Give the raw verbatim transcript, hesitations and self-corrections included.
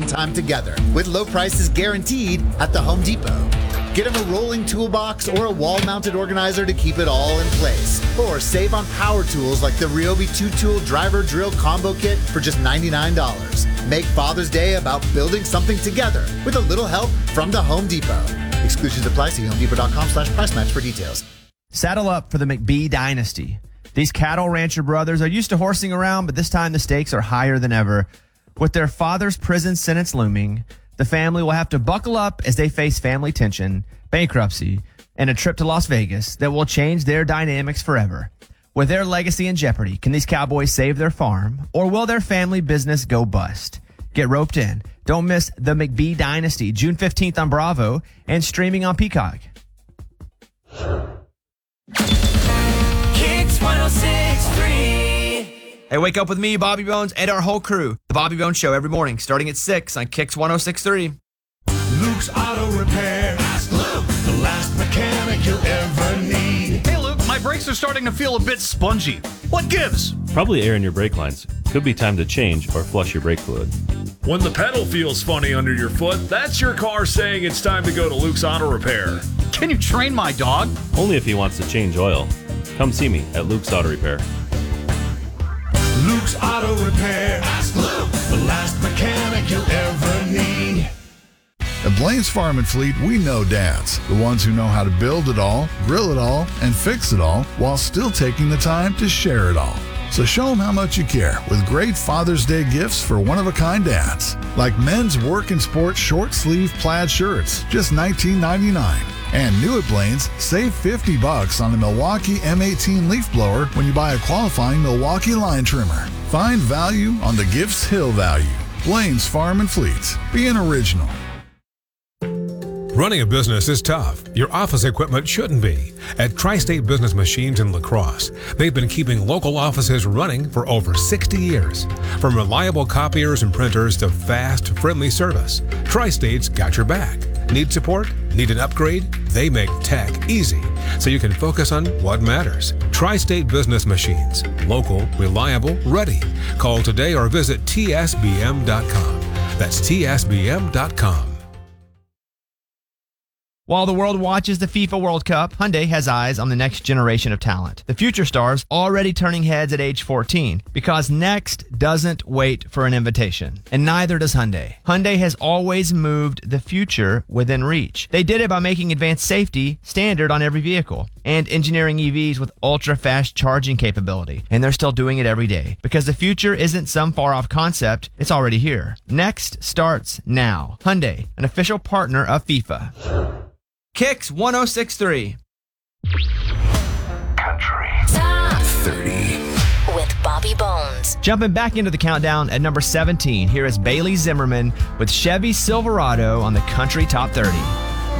time together with low prices guaranteed at the Home Depot. Get them a rolling toolbox or a wall-mounted organizer to keep it all in place. Or save on power tools like the Ryobi two-tool driver drill combo kit for just ninety-nine dollars. Make Father's Day about building something together with a little help from the Home Depot. Exclusions apply. See homedepot.com slash price match for details. Saddle up for the McBee dynasty. These cattle rancher brothers are used to horsing around, but this time the stakes are higher than ever. With their father's prison sentence looming, the family will have to buckle up as they face family tension, bankruptcy, and a trip to Las Vegas that will change their dynamics forever. With their legacy in jeopardy, can these cowboys save their farm, or will their family business go bust? Get roped in. Don't miss the McBee dynasty, June fifteenth on Bravo and streaming on Peacock. Kicks one oh six point three. Hey, wake up with me, Bobby Bones, and our whole crew. The Bobby Bones Show every morning, starting at six on Kicks one oh six point three. Luke's Auto Repair. Ask Luke, the last mechanic you'll ever need. Hey, Luke, my brakes are starting to feel a bit spongy. What gives? Probably air in your brake lines. Could be time to change or flush your brake fluid. When the pedal feels funny under your foot, that's your car saying it's time to go to Luke's Auto Repair. Can you train my dog? Only if he wants to change oil. Come see me at Luke's Auto Repair. Luke's Auto Repair. Ask Luke, the last mechanic you'll ever need. At Blaine's Farm and Fleet, we know dads, the ones who know how to build it all, grill it all, and fix it all while still taking the time to share it all. So show them how much you care with great Father's Day gifts for one-of-a-kind dads, like men's work and sport short-sleeve plaid shirts, just nineteen ninety-nine. And new at Blaine's, save fifty bucks on the Milwaukee M eighteen leaf blower when you buy a qualifying Milwaukee line trimmer. Find value on the Gifts Hill value. Blaine's Farm and Fleet. Be an original. Running a business is tough. Your office equipment shouldn't be. At Tri-State Business Machines in La Crosse, they've been keeping local offices running for over sixty years. From reliable copiers and printers to fast, friendly service, Tri-State's got your back. Need support? Need an upgrade? They make tech easy, so you can focus on what matters. Tri-State Business Machines. Local, reliable, ready. Call today or visit T S B M dot com. That's T S B M dot com. While the world watches the FIFA World Cup, Hyundai has eyes on the next generation of talent. The future stars already turning heads at age fourteen, because next doesn't wait for an invitation. And neither does Hyundai. Hyundai has always moved the future within reach. They did it by making advanced safety standard on every vehicle and engineering E Vs with ultra-fast charging capability. And they're still doing it every day, because the future isn't some far-off concept, it's already here. Next starts now. Hyundai, an official partner of FIFA. Kicks one oh six point three. Country Top thirty with Bobby Bones. Jumping back into the countdown at number seventeen, here is Bailey Zimmerman with Chevy Silverado on the Country Top thirty.